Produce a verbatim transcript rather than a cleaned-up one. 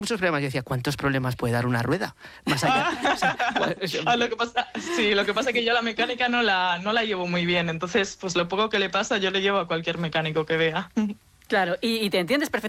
muchos problemas. Yo decía, ¿cuántos problemas puede dar una rueda? Más allá. O sea, Ah, lo que pasa, sí, lo que pasa es que yo la mecánica no la, no la llevo muy bien, entonces pues lo poco que le pasa yo le llevo a cualquier mecánico que vea. Claro, y, y te entiendes perfectamente.